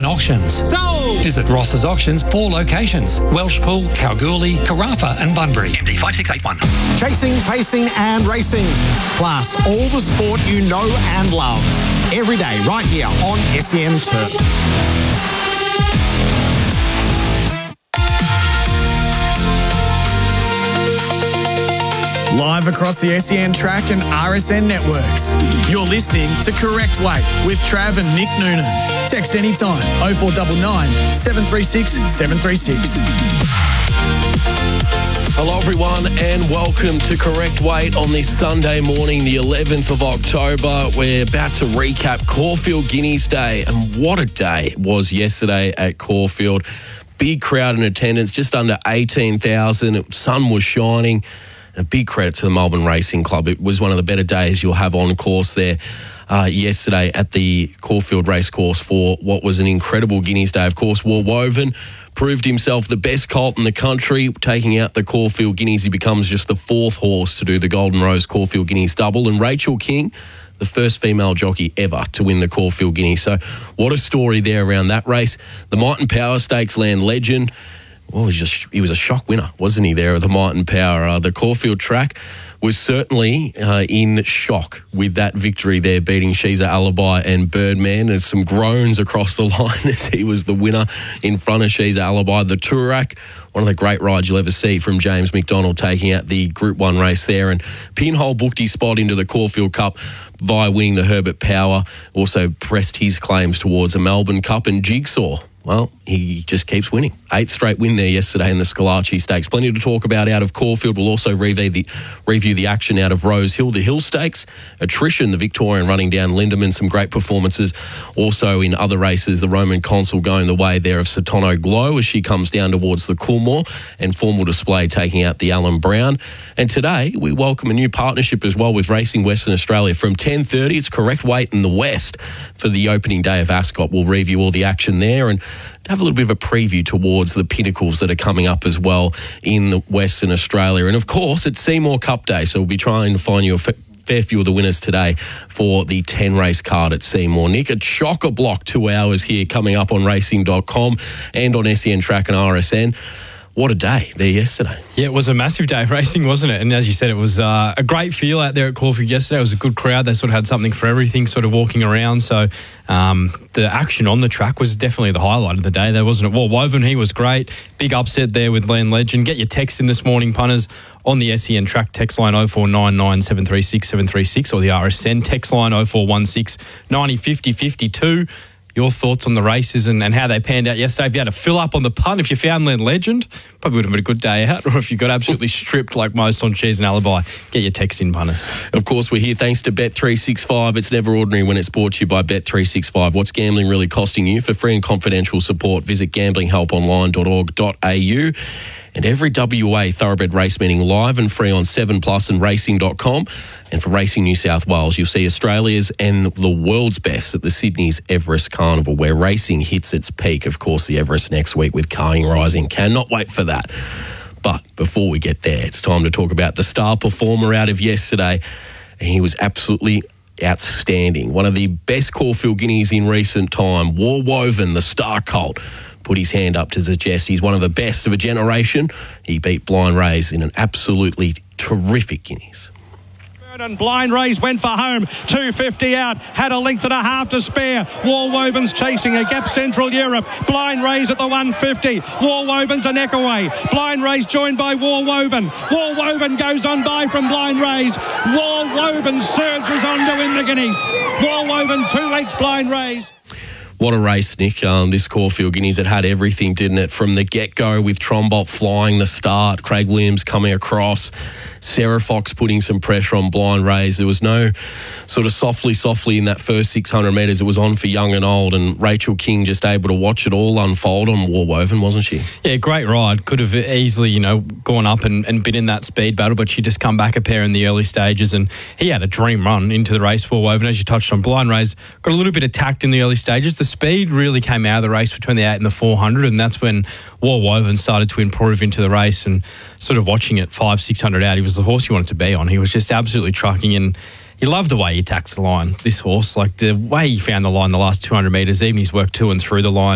Auctions. Sold! Visit Ross's Auctions 4 locations: Welshpool, Kalgoorlie, Karratha and Bunbury. MD 5681. Chasing, pacing and racing. Plus, all the sport you know and love. Every day right here on SEN Turf. Live across the SEN track and RSN networks. You're listening to Correct Weight with Trav and Nick Noonan. Text anytime 0499 736 736. Hello everyone and welcome to Correct Weight on this Sunday morning, the 11th of October. We're about to recap Caulfield Guineas Day, and what a day it was yesterday at Caulfield. Big crowd in attendance, just under 18,000. Sun was shining. A big credit to the Melbourne Racing Club. It was one of the better days you'll have on course there yesterday at the Caulfield Racecourse for what was an incredible Guineas Day. Of course, Woolwoven proved himself the best colt in the country, taking out the Caulfield Guineas. He becomes just the 4th horse to do the Golden Rose Caulfield Guineas double. And Rachel King, the first female jockey ever to win the Caulfield Guineas. So what a story there around that race. The Might and Power Stakes Land Legend. Well, he was a shock winner, wasn't he, there at the Might and Power? The Caulfield track was certainly in shock with that victory there, beating She's a Alibi and Birdman. There's some groans across the line as he was the winner in front of She's a Alibi. The Toorak, one of the great rides you'll ever see from James McDonald, taking out the Group 1 race there. And Pinhole booked his spot into the Caulfield Cup via winning the Herbert Power. Also pressed his claims towards a Melbourne Cup. And Jigsaw, well, he just keeps winning. 8th straight win there yesterday in the Scalacci Stakes. Plenty to talk about out of Caulfield. We'll also review the action out of Rose Hill, the Hill Stakes. Attrition, the Victorian running down Lindemann. Some great performances. Also in other races, the Roman Consul going the way there of Satono Glow as she comes down towards the Coolmore, and Formal Display taking out the Alan Brown. And today, we welcome a new partnership as well with Racing Western Australia. From 10:30, it's Correct Weight in the West for the opening day of Ascot. We'll review all the action there and have a little bit of a preview towards the pinnacles that are coming up as well in the Western Australia. And of course, it's Seymour Cup Day, so we'll be trying to find you a fair few of the winners today for the 10-race card at Seymour. Nick, a chock-a-block 2 hours here coming up on racing.com and on SEN Track and RSN. What a day there yesterday. Yeah, it was a massive day of racing, wasn't it? And as you said, it was a great feel out there at Caulfield yesterday. It was a good crowd. They sort of had something for everything sort of walking around. So the action on the track was definitely the highlight of the day there, wasn't it? Woolwoven, he was great. Big upset there with Land Legend. Get your text in this morning, punters, on the SEN Track text line 0499 736 736 or the RSN text line 0416 90 50 52. Your thoughts on the races and how they panned out yesterday. If you had to fill up on the punt, if you found Land Legend, probably would have been a good day out. Or if you got absolutely stripped like most on She's an Alibi, get your text in, punters. Of course, we're here thanks to Bet365. It's never ordinary when it's brought to you by Bet365. What's gambling really costing you? For free and confidential support, visit gamblinghelponline.org.au. And every WA Thoroughbred race meeting live and free on 7plus and racing.com. And for Racing New South Wales, you'll see Australia's and the world's best at the Sydney's Everest Carnival, where racing hits its peak. Of course, the Everest next week with Carling Rising. Cannot wait for that. But before we get there, it's time to talk about the star performer out of yesterday. And he was absolutely outstanding. One of the best Caulfield Guineas in recent time. Woolwoven, the star colt, put his hand up to suggest he's one of the best of a generation. He beat Blind Rays in an absolutely terrific Guineas. And Blind Rays went for home, 250 out, had a length and a half to spare. Woolwoven's chasing a gap Central Europe. Blind Rays at the 150. Woolwoven's a neck away. Blind Rays joined by Woolwoven. Woolwoven goes on by from Blind Rays. Woolwoven surges on to win the Guineas. Woolwoven 2 lengths Blind Rays. What a race, Nick. This Caulfield Guineas, it had everything, didn't it? From the get-go with Trombolt flying the start, Craig Williams coming across, Sarah Fox putting some pressure on Blind Rays. There was no sort of softly in that first 600 metres. It was on for young and old, and Rachel King just able to watch it all unfold on Woolwoven, wasn't she? Yeah, great ride. Could have easily, gone up and been in that speed battle, but she just come back a pair in the early stages, and he had a dream run into the race, Woolwoven. As you touched on, Blind Rays got a little bit of tact in the early stages. The speed really came out of the race between the 8 and the 400, and that's when Woolwoven started to improve into the race, and sort of watching it 500-600 out, he was the horse you wanted to be on. He was just absolutely trucking, and you love the way he tacks the line, this horse. Like the way he found the line the last 200 metres, even his work to and through the line.